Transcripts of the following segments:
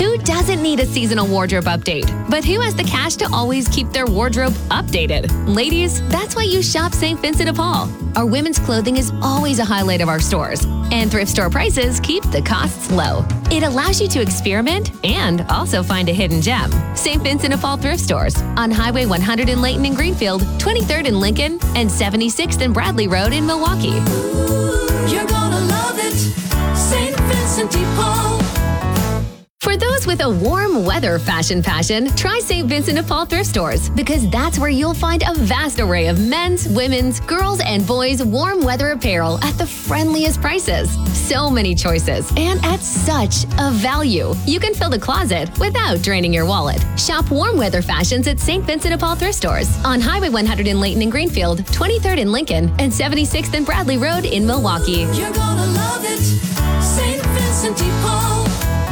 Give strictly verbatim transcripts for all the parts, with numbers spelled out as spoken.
Who doesn't need a seasonal wardrobe update? But who has the cash to always keep their wardrobe updated? Ladies, that's why you shop Saint Vincent de Paul. Our women's clothing is always a highlight of our stores, and thrift store prices keep the costs low. It allows you to experiment and also find a hidden gem. Saint Vincent de Paul thrift stores on Highway one hundred in Layton and Greenfield, twenty-third in Lincoln, and seventy-sixth and Bradley Road in Milwaukee. Ooh, you're gonna love it, Saint Vincent de Paul. For those with a warm weather fashion passion, try Saint Vincent de Paul thrift stores, because that's where you'll find a vast array of men's, women's, girls, and boys' warm weather apparel at the friendliest prices. So many choices and at such a value. You can fill the closet without draining your wallet. Shop warm weather fashions at Saint Vincent de Paul thrift stores on Highway one hundred in Layton and Greenfield, twenty-third in Lincoln, and seventy-sixth and Bradley Road in Milwaukee. You're gonna love it, Saint Vincent de Paul.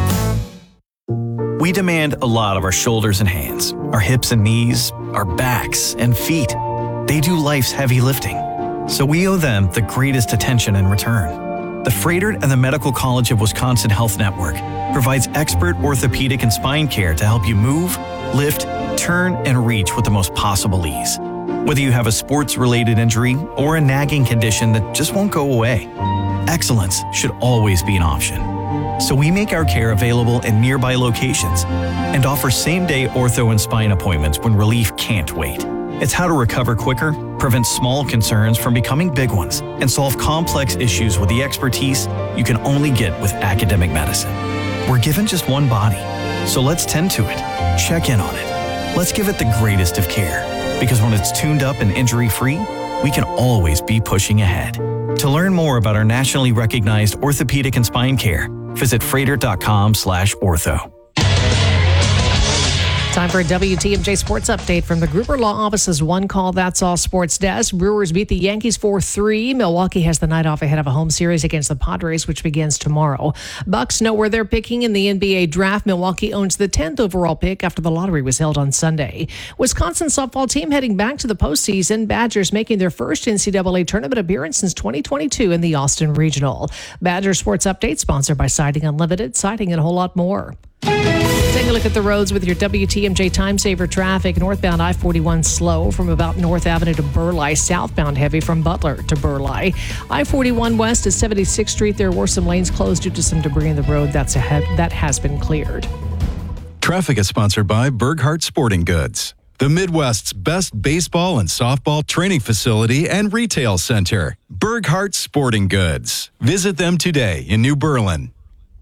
We demand a lot of our shoulders and hands, our hips and knees, our backs and feet. They do life's heavy lifting, so we owe them the greatest attention in return. The Froedtert and the Medical College of Wisconsin Health Network provides expert orthopedic and spine care to help you move, lift, turn, and reach with the most possible ease. Whether you have a sports-related injury or a nagging condition that just won't go away, excellence should always be an option. So we make our care available in nearby locations and offer same-day ortho and spine appointments when relief can't wait. It's how to recover quicker, prevent small concerns from becoming big ones, and solve complex issues with the expertise you can only get with academic medicine. We're given just one body, so let's tend to it, check in on it. Let's give it the greatest of care, because when it's tuned up and injury-free, we can always be pushing ahead. To learn more about our nationally recognized orthopedic and spine care, visit Froedtert.com slash ortho. Time for a W T M J Sports Update from the Gruber Law Office's One Call That's All Sports Desk. Brewers beat the Yankees four three. Milwaukee has the night off ahead of a home series against the Padres, which begins tomorrow. Bucks know where they're picking in the N B A draft. Milwaukee owns the tenth overall pick after the lottery was held on Sunday. Wisconsin softball team heading back to the postseason. Badgers making their first N C double A tournament appearance since twenty twenty-two in the Austin Regional. Badger Sports Update sponsored by Siding Unlimited, Siding and a whole lot more. Take a look at the roads with your W T M J Time Saver traffic. Northbound I forty-one slow from about North Avenue to Burleigh. Southbound heavy from Butler to Burleigh. I forty-one west to seventy-sixth Street. There were some lanes closed due to some debris in the road. That's ahead. That has been cleared. Traffic is sponsored by Burghardt Sporting Goods, the Midwest's best baseball and softball training facility and retail center. Burghardt Sporting Goods. Visit them today in New Berlin.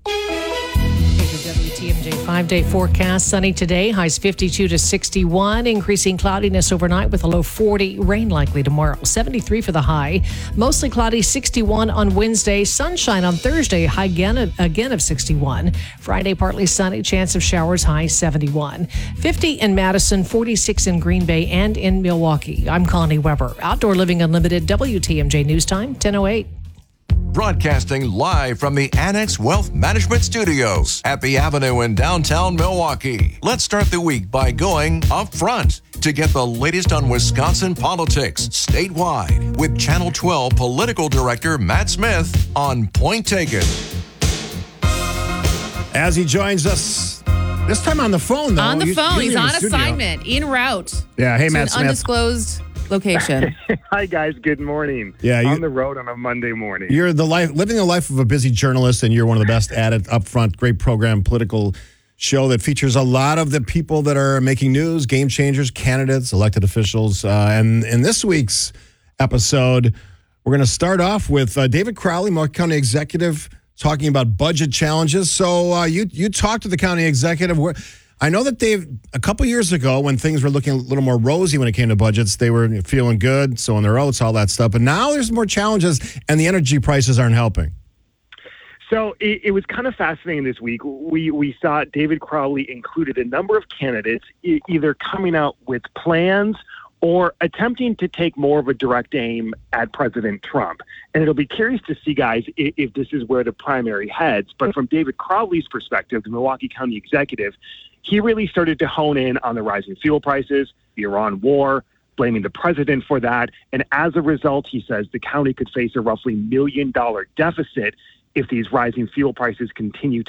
W T M J five-day forecast. Sunny today, highs fifty-two to sixty-one. Increasing cloudiness overnight with a low forty. Rain likely tomorrow. seventy-three for the high. Mostly cloudy, sixty-one on Wednesday. Sunshine on Thursday, high again, again of sixty-one. Friday, partly sunny. Chance of showers, high seventy-one. fifty in Madison, forty-six in Green Bay and in Milwaukee. I'm Connie Weber. Outdoor Living Unlimited, W T M J News Time, ten oh eight. Broadcasting live from the Annex Wealth Management Studios, Happy Avenue in downtown Milwaukee. Let's start the week by going up front to get the latest on Wisconsin politics statewide with Channel twelve Political Director Matt Smith on Point Taken. As he joins us, this time on the phone, though. On the phone. He's on studio. assignment, en route. Yeah, hey, to Matt an Smith. undisclosed location. Hi, guys. Good morning. Yeah, you, on the road on a Monday morning. You're the life, living the life of a busy journalist, and you're one of the best at it. Up front, great program, political show that features a lot of the people that are making news, game changers, candidates, elected officials. Uh, and in this week's episode, we're going to start off with uh, David Crowley, Milwaukee County Executive, talking about budget challenges. So uh, you you talked to the county executive. Where, I know that they've, a couple years ago, when things were looking a little more rosy when it came to budgets, they were feeling good, sowing their oats, all that stuff. But now there's more challenges, and the energy prices aren't helping. So it, it was kind of fascinating this week. We we saw David Crowley included a number of candidates e- either coming out with plans or attempting to take more of a direct aim at President Trump. And it'll be curious to see, guys, if, if this is where the primary heads. But from David Crowley's perspective, the Milwaukee County executive, he really started to hone in on the rising fuel prices, the Iran war, blaming the president for that. And as a result, he says the county could face a roughly million dollar deficit if these rising fuel prices continue to